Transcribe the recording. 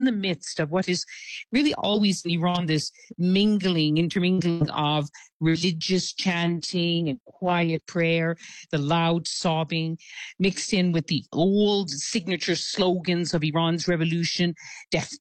the midst of what is really always in Iran, this intermingling of religious chanting and quiet prayer, the loud sobbing, mixed in with the old signature slogans of Iran's revolution, death